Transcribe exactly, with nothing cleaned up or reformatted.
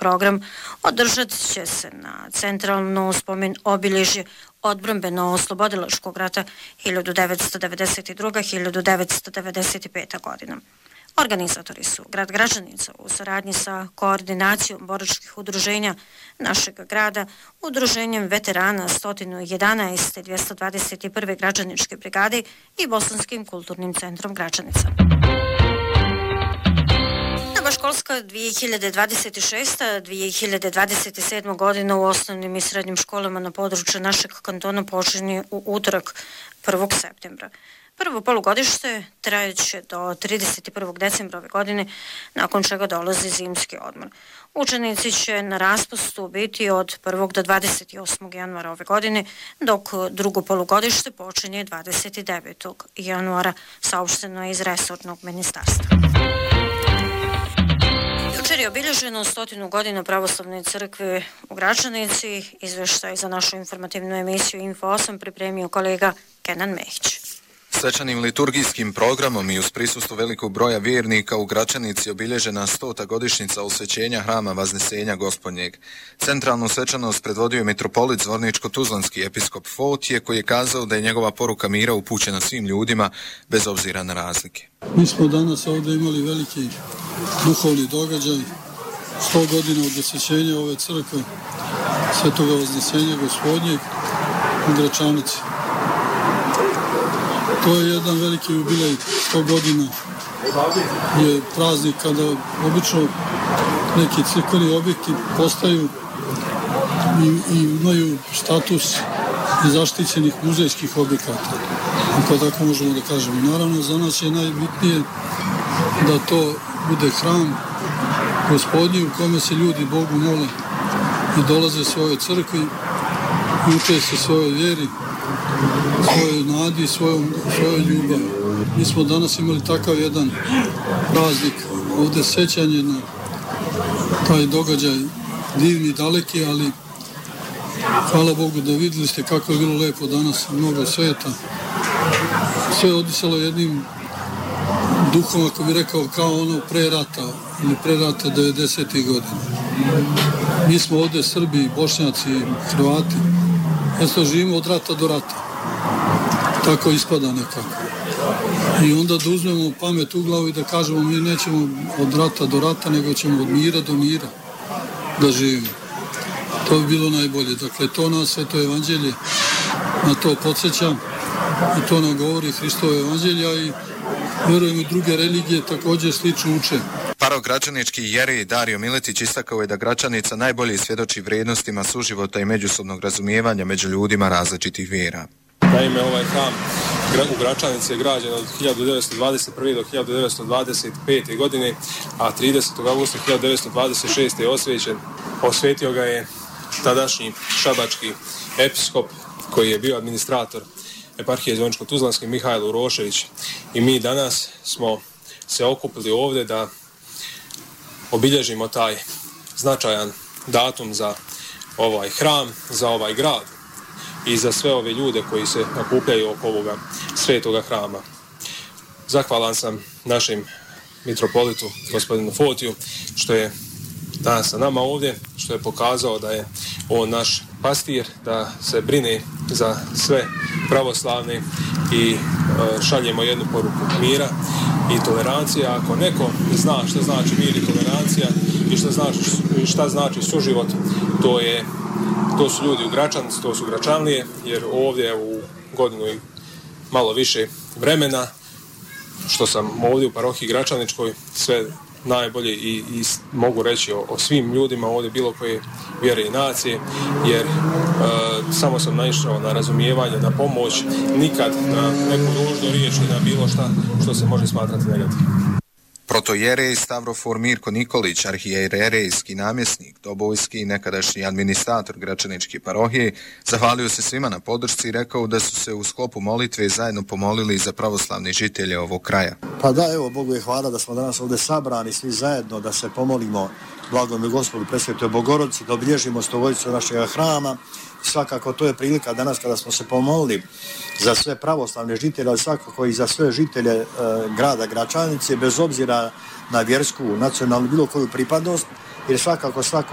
program održat će se na centralno spomen obilježje odbrambeno-oslobodilačkog rata hiljadu devetsto devedeset druga do hiljadu devetsto devedeset peta godina. Organizatori su grad Gračanica u saradnji sa koordinacijom boračkih udruženja našeg grada, udruženjem veterana sto jedanaeste dvjesto dvadeset prve građaničke brigade i Bosanskim kulturnim centrom Gračanica. Nova školska dvije hiljade dvadeset šesta dvije hiljade dvadeset sedma godina u osnovnim i srednjim školama na području našeg kantona počinje u utorak prvog septembra. Prvo polugodište trajeće do trideset prvog decembra ove godine, nakon čega dolazi zimski odmor. Učenici će na raspustu biti od prvog do dvadeset osmog januara ove godine, dok drugo polugodište počinje dvadeset devetog januara, saopšteno je iz resornog ministarstva. Jučer je obilježeno stotinu godina pravoslavne crkve u Gračanici. Izveštaj za našu informativnu emisiju Info osam pripremio kolega Kenan Mehić. Svečanim liturgijskim programom i uz prisustvo velikog broja vjernika u Gračanici obilježena stota godišnjica osvećenja hrama Vaznesenja Gospodnjeg. Centralnu svečanost predvodio je mitropolit Zvorničko-tuzlanski episkop Fotije, koji je kazao da je njegova poruka mira upućena svim ljudima bez obzira na razlike. Mi smo danas ovdje imali veliki duhovni događaj, sto godina od osvećenja ove crkve Svetoga Vaznesenja Gospodnjeg u Gračanici. To je jedan veliki jubilej, sto godina je praznik kada obično neki crkveni objekti postaju i, i imaju status zaštićenih muzejskih objekata, ako tako možemo da kažemo. Naravno, za nas je najbitnije da to bude hram Gospodnji u kome se ljudi Bogu mole i dolaze svojoj crkvi i uče se svojoj vjeri, svojoj nadi, svojom, svojoj ljubavi. Mi smo danas imali takav jedan praznik, ovdje sećanje na taj događaj divni, daleki, ali hvala Bogu da vidjeli ste kako je bilo lepo danas, mnogo sveta. Sve je odisalo jednim duhom, ako bi rekao, kao ono pre rata ili pre rata devedesetih godina. Mi smo ovdje Srbi, Bošnjaci, Hrvati, jednostavno živimo od rata do rata. Tako ispada nekako. I onda da uzmemo pamet u glavu i da kažemo mi nećemo od rata do rata, nego ćemo od mira do mira da živimo. To bi bilo najbolje. Dakle, to nas Sveto evanđelje na to podsjeća i to nam govori Hristovo evanđelje i vjerujem i druge religije također slično uče. Parogračanički jerej Dario Miletić istakao je da Gračanica najbolje svjedoči vrijednostima suživota i međusobnog razumijevanja među ljudima različitih vjera. Naime, ovaj hram u Gračanici je građen od hiljadu devetsto dvadeset prve do hiljadu devetsto dvadeset pete godine, a tridesetog avgusta hiljadu devetsto dvadeset šeste je osvećen. Osvetio ga je tadašnji šabački episkop koji je bio administrator eparhije Zvorničko-tuzlanske Mihajlo Urošević. I mi danas smo se okupili ovdje da obilježimo taj značajan datum za ovaj hram, za ovaj grad i za sve ove ljude koji se nakupljaju oko ovoga svetoga hrama. Zahvalan sam našem mitropolitu, gospodinu Fotiju, što je danas sa nama ovdje, što je pokazao da je on naš pastir, da se brine za sve pravoslavne i šaljemo jednu poruku mira i tolerancije. Ako neko zna šta znači mir i tolerancija i šta znači, šta znači suživot, to je to su ljudi u Gračanici, to su Gračanlije, jer ovdje u godinu i malo više vremena što sam ovdje u parohiji Gračaničkoj, sve najbolje i, i mogu reći o, o svim ljudima ovdje bilo koje vjere i nacije, jer e, samo sam naišao na razumijevanje, na pomoć, nikad na neku ružnu riječ i na bilo šta što se može smatrati negativno. Protojerej Stavrofor Mirko Nikolić, arhijerejski namjesnik, dobojski i nekadašnji administrator Gračaničke parohije, zahvalio se svima na podršci i rekao da su se u sklopu molitve zajedno pomolili za pravoslavne žitelje ovog kraja. Pa da, evo, Bogu je hvala da smo danas ovdje sabrani svi zajedno da se pomolimo blagome Gospodu Presvetoj Bogorodici, da obilježimo stogodišnjicu našeg hrama. Svakako to je prilika danas kada smo se pomolili za sve pravoslavne žitelje, ali svakako i za sve žitelje e, grada Gračanice, bez obzira na vjersku, nacionalnu, bilo koju pripadnost, jer svakako svako